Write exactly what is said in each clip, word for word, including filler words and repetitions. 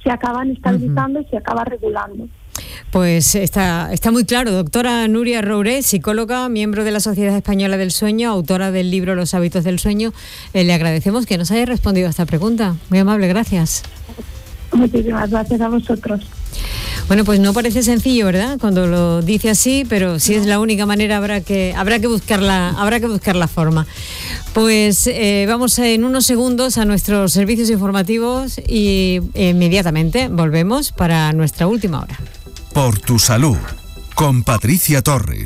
se acaban estabilizando uh-huh. y se acaba regulando. Pues está, está muy claro. Doctora Núria Rouré, psicóloga, miembro de la Sociedad Española del Sueño, autora del libro Los hábitos del sueño. Eh, le agradecemos que nos haya respondido a esta pregunta. Muy amable, gracias. Muchísimas gracias a vosotros. Bueno, pues no parece sencillo, ¿verdad? Cuando lo dice así, pero si es la única manera habrá que habrá que buscar la, habrá que buscar la forma. Pues eh, vamos en unos segundos a nuestros servicios informativos y inmediatamente volvemos para nuestra última hora. Por tu salud, con Patricia Torres.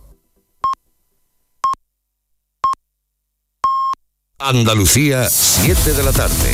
Andalucía, siete de la tarde.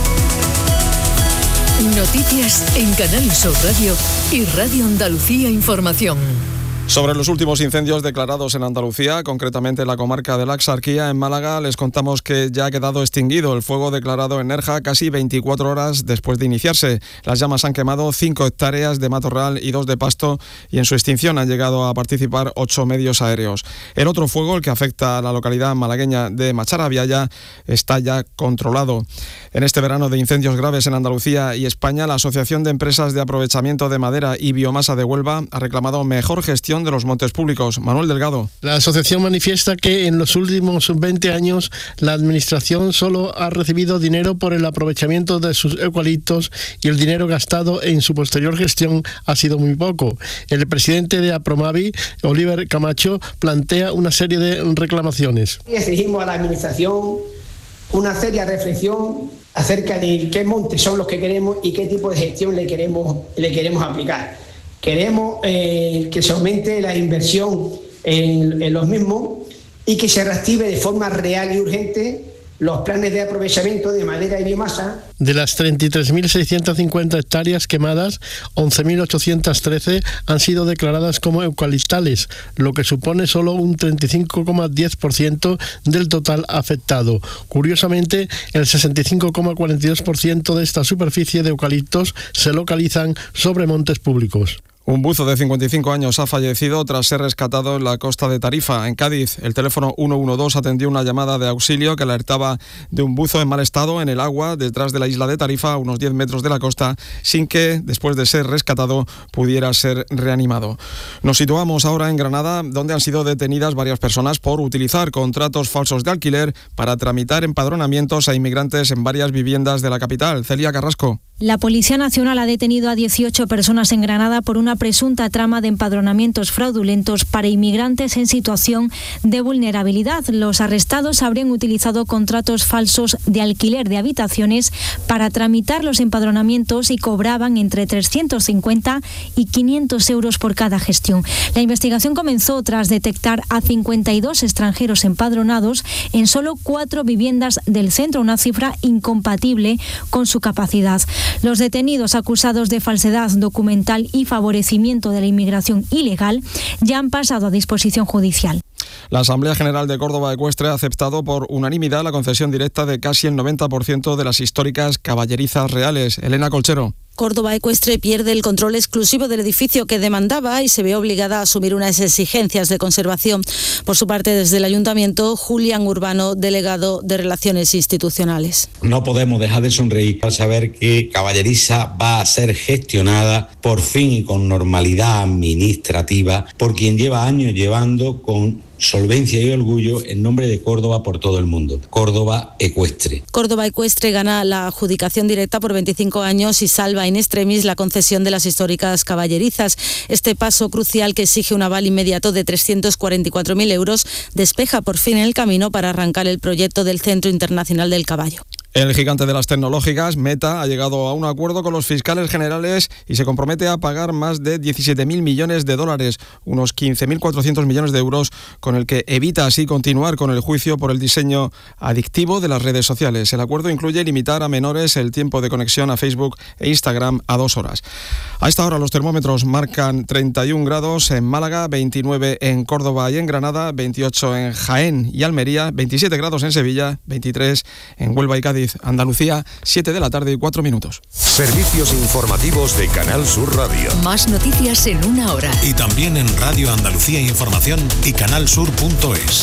Noticias en Canal Sur Radio y Radio Andalucía Información. Sobre los últimos incendios declarados en Andalucía, concretamente en la comarca de la Axarquía, en Málaga, les contamos que ya ha quedado extinguido el fuego declarado en Nerja casi veinticuatro horas después de iniciarse. Las llamas han quemado cinco hectáreas de matorral y dos de pasto, y en su extinción han llegado a participar ocho medios aéreos. El otro fuego, el que afecta a la localidad malagueña de Macharabiaya, está ya controlado. En este verano de incendios graves en Andalucía y España, la Asociación de Empresas de Aprovechamiento de Madera y Biomasa de Huelva ha reclamado mejor gestión de los montes públicos. Manuel Delgado. La asociación manifiesta que en los últimos veinte años la administración solo ha recibido dinero por el aprovechamiento de sus eucaliptos y el dinero gastado en su posterior gestión ha sido muy poco. El presidente de Apromavi, Oliver Camacho, plantea una serie de reclamaciones. Exigimos a la administración una seria reflexión acerca de qué montes son los que queremos y qué tipo de gestión le queremos, le queremos aplicar. Queremos eh, que se aumente la inversión en, en los mismos y que se reactive de forma real y urgente los planes de aprovechamiento de madera y biomasa. De las treinta y tres mil seiscientas cincuenta hectáreas quemadas, once mil ochocientas trece han sido declaradas como eucaliptales, lo que supone solo un treinta y cinco coma diez por ciento del total afectado. Curiosamente, el sesenta y cinco coma cuarenta y dos por ciento de esta superficie de eucaliptos se localizan sobre montes públicos. Un buzo de cincuenta y cinco años ha fallecido tras ser rescatado en la costa de Tarifa, en Cádiz. El teléfono ciento doce atendió una llamada de auxilio que alertaba de un buzo en mal estado en el agua detrás de la isla de Tarifa, a unos diez metros de la costa, sin que, después de ser rescatado, pudiera ser reanimado. Nos situamos ahora en Granada, donde han sido detenidas varias personas por utilizar contratos falsos de alquiler para tramitar empadronamientos a inmigrantes en varias viviendas de la capital. Celia Carrasco. La Policía Nacional ha detenido a dieciocho personas en Granada por una presunta trama de empadronamientos fraudulentos para inmigrantes en situación de vulnerabilidad. Los arrestados habrían utilizado contratos falsos de alquiler de habitaciones para tramitar los empadronamientos y cobraban entre trescientos cincuenta y quinientos euros por cada gestión. La investigación comenzó tras detectar a cincuenta y dos extranjeros empadronados en solo cuatro viviendas del centro, una cifra incompatible con su capacidad. Los detenidos acusados de falsedad documental y favorecimiento de la inmigración ilegal ya han pasado a disposición judicial. La Asamblea General de Córdoba Ecuestre ha aceptado por unanimidad la concesión directa de casi el noventa por ciento de las históricas caballerizas reales. Elena Colchero. Córdoba Ecuestre pierde el control exclusivo del edificio que demandaba y se ve obligada a asumir unas exigencias de conservación. Por su parte, desde el Ayuntamiento, Julián Urbano, delegado de Relaciones Institucionales. No podemos dejar de sonreír al saber que Caballeriza va a ser gestionada por fin y con normalidad administrativa por quien lleva años llevando con solvencia y orgullo en nombre de Córdoba por todo el mundo. Córdoba Ecuestre. Córdoba Ecuestre gana la adjudicación directa por veinticinco años y salva in extremis la concesión de las históricas caballerizas. Este paso crucial, que exige un aval inmediato de trescientos cuarenta y cuatro mil euros, despeja por fin el camino para arrancar el proyecto del Centro Internacional del Caballo. El gigante de las tecnológicas, Meta, ha llegado a un acuerdo con los fiscales generales y se compromete a pagar más de diecisiete mil millones de dólares, unos quince mil cuatrocientos millones de euros, con el que evita así continuar con el juicio por el diseño adictivo de las redes sociales. El acuerdo incluye limitar a menores el tiempo de conexión a Facebook e Instagram a dos horas. A esta hora los termómetros marcan treinta y un grados en Málaga, veintinueve en Córdoba y en Granada, veintiocho en Jaén y Almería, veintisiete grados en Sevilla, veintitrés en Huelva y Cádiz. Andalucía, siete de la tarde y cuatro minutos. Servicios informativos de Canal Sur Radio. Más noticias en una hora. Y también en Radio Andalucía Información y canalsur punto es.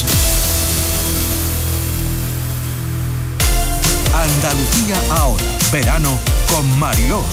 Andalucía ahora. Verano con Mariló